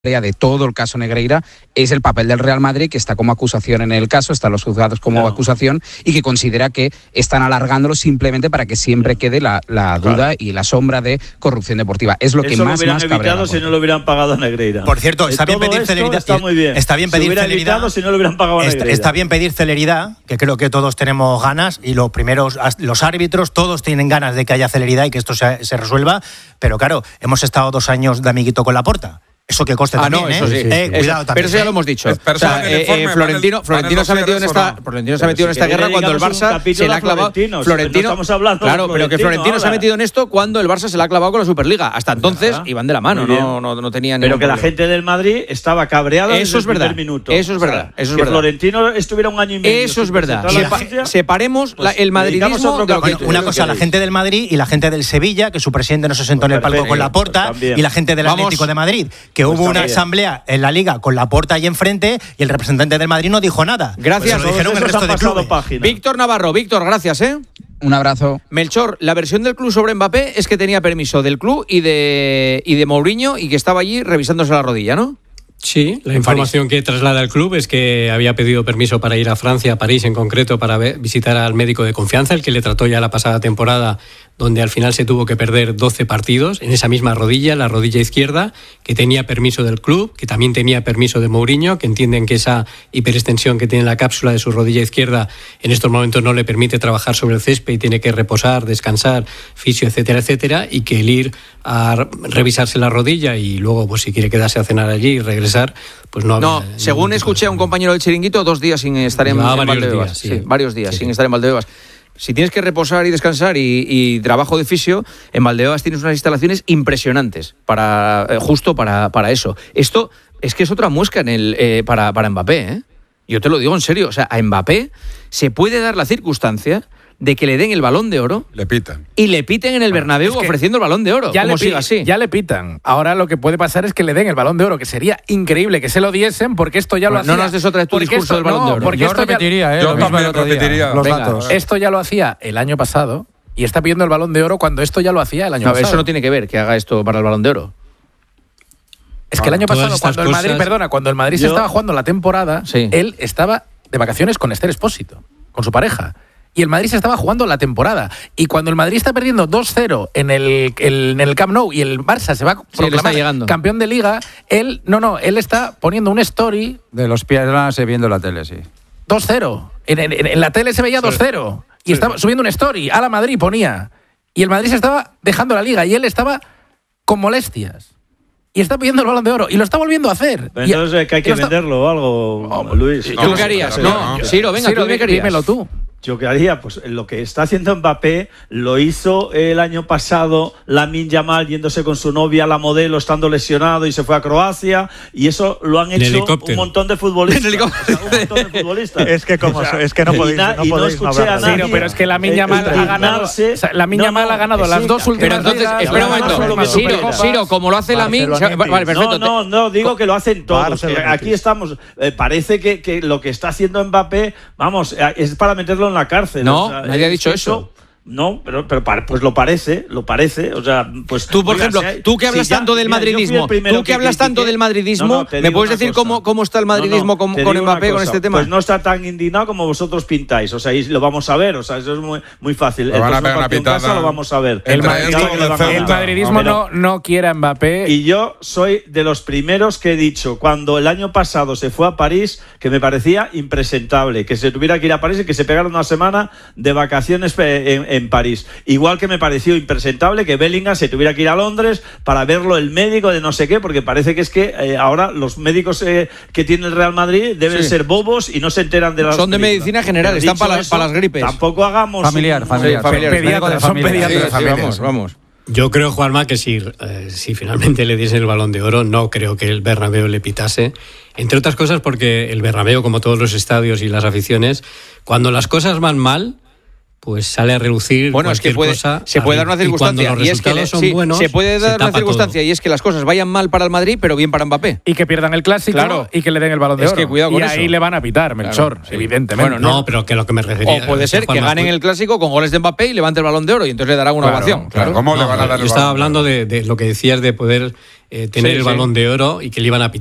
de todo el caso Negreira es el papel del Real Madrid, que está como acusación en el caso, están los juzgados como acusación, y que considera que están alargándolo simplemente para que siempre quede la duda y la sombra de corrupción deportiva. Es lo que eso más lo hubieran cabrea. evitado si no lo hubieran pagado a Negreira. Por cierto, está bien pedir celeridad. Está muy bien. Está bien pedir celeridad. Si no lo hubieran pagado a Negreira. Está bien pedir celeridad, que creo que todos tenemos ganas, y los árbitros, todos tienen ganas de que haya celeridad y que esto se resuelva, pero claro, hemos estado 2 años de amiguito con Laporta. Eso que coste también, no, eso sí. Cuidado también. Pero eso ya lo hemos dicho. Florentino se ha metido en esta guerra cuando el Barça se le ha clavado. Claro, pero que Florentino se ha metido en esto cuando el Barça se le ha clavado con la Superliga. Hasta entonces iban de la mano, no tenían. Pero que la gente del Madrid estaba cabreada desde el primer minuto. Eso es verdad. Que Florentino estuviera 1 año y medio. Eso es verdad. Separemos el madridismo. Una cosa, la gente del Madrid y la gente del Sevilla, que su presidente no se sentó en el palco con Laporta, y la gente del Atlético de Madrid, que hubo una asamblea en la Liga con Laporta ahí enfrente y el representante del Madrid no dijo nada. Gracias. Pues lo dijeron el resto de clubes. Víctor Navarro, gracias, Un abrazo. Melchor, la versión del club sobre Mbappé es que tenía permiso del club y de Mourinho y que estaba allí revisándose la rodilla, ¿no? Sí, la información que traslada el club es que había pedido permiso para ir a Francia, a París en concreto, para visitar al médico de confianza, el que le trató ya la pasada temporada, donde al final se tuvo que perder 12 partidos en esa misma rodilla, la rodilla izquierda, que tenía permiso del club, que también tenía permiso de Mourinho, que entienden que esa hiperextensión que tiene la cápsula de su rodilla izquierda en estos momentos no le permite trabajar sobre el césped y tiene que reposar, descansar, fisio, etcétera, etcétera, y que el ir a revisarse la rodilla y luego, pues si quiere quedarse a cenar allí y regresar, pues no. No, según escuché a un compañero del Chiringuito, 2 días sin estar en Valdebebas. Varios días sin estar en Valdebebas. Si tienes que reposar y descansar y trabajo de fisio, en Valdebebas tienes unas instalaciones impresionantes justo para eso. Esto es que es otra muesca para Mbappé, Yo te lo digo en serio. O sea, a Mbappé se puede dar la circunstancia de que le den el Balón de Oro. Le pitan. Y le piten en el Bernabéu ofreciendo el Balón de Oro. Ya le pitan. Ahora lo que puede pasar es que le den el Balón de Oro, que sería increíble que se lo diesen, porque esto ya lo hacía. No nos des otra vez tu discurso del Balón de Oro. Yo repetiría, yo también repetiría los datos. Esto ya lo hacía el año pasado y está pidiendo el Balón de Oro cuando esto ya lo hacía el año pasado. Eso no tiene que ver que haga esto para el Balón de Oro. Es que el año pasado, cuando el Madrid se estaba jugando la temporada, él estaba de vacaciones con Esther Expósito, con su pareja. Y el Madrid se estaba jugando la temporada. Y cuando el Madrid está perdiendo 2-0 en el Camp Nou y el Barça se va a proclamar campeón de Liga, él está poniendo un story de los piernas viendo la tele, sí. 2-0. En la tele se veía 2-0. Y estaba subiendo un story. A la Madrid ponía. Y el Madrid se estaba dejando la Liga y él estaba con molestias. Y está pidiendo el Balón de Oro. Y lo está volviendo a hacer. Pero entonces que hay que venderlo o algo, Luis. ¿Tú qué harías? Ciro, venga, tú dímelo tú. Yo qué haría, pues lo que está haciendo Mbappé lo hizo el año pasado Lamine Yamal yéndose con su novia, la modelo, estando lesionado y se fue a Croacia, y eso lo han hecho un montón de futbolistas. Es que no podéis escuché a nadie. Pero es que Lamine Yamal ha ganado. Lamine Yamal ha ganado las 2 últimas. Pero entonces, espera un momento. Ciro, como lo hace Lamine. Vale, perfecto. No, digo que lo hacen todos. Aquí estamos. Parece que lo que está haciendo Mbappé, vamos, es para meterlo en la cárcel. No, nadie ha dicho eso. No, pero pues lo parece. O sea, pues tú, por ejemplo, tú que hablas tanto del madridismo, ¿me puedes decir cómo está el madridismo con Mbappé con este tema? Pues no está tan indignado como vosotros pintáis. O sea, y lo vamos a ver. O sea, eso es muy fácil. Lo van a pegar una pitada. Lo vamos a ver. El madridismo no quiere a Mbappé. Y yo soy de los primeros que he dicho, cuando el año pasado se fue a París, que me parecía impresentable, que se tuviera que ir a París y que se pegara una semana de vacaciones en París. Igual que me pareció impresentable que Bellingham se tuviera que ir a Londres para verlo el médico de no sé qué, porque parece que es que ahora los médicos que tiene el Real Madrid deben ser bobos y no se enteran de las son de medicina general, están para las gripes. Tampoco hagamos familiar. Vamos. Yo creo, Juanma, que si finalmente le diesen el Balón de Oro, no creo que el Bernabéu le pitase. Entre otras cosas porque el Bernabéu, como todos los estadios y las aficiones, cuando las cosas van mal, pues sale a relucir cualquier cosa. Se puede dar una circunstancia y es que son buenos, se puede dar una circunstancia todo. Y es que las cosas vayan mal para el Madrid, pero bien para Mbappé. Y que pierdan el Clásico y que le den el Balón de Oro. Es que cuidado con y eso. ahí le van a pitar, Melchor, evidentemente. Bueno, no, pero que lo que me refería. O puede ser que ganen el Clásico con goles de Mbappé y levante el Balón de Oro y entonces le darán una ovación. Claro. ¿Cómo le van a dar el Balón de Oro? Yo estaba hablando de lo que decías de poder tener el Balón de Oro y que le iban a pitar.